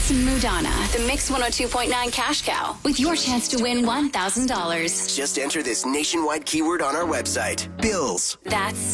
It's Mudana, the Mix 102.9 cash cow, with your chance to win $1,000. Just enter this nationwide keyword on our website. Bills. That's